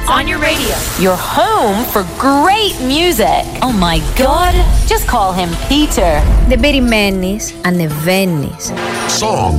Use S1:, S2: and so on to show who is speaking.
S1: on your radio. Your home for great music. Oh my God. Just call him Peter.
S2: Δεν περιμένεις, ανεβαίνεις.
S3: Song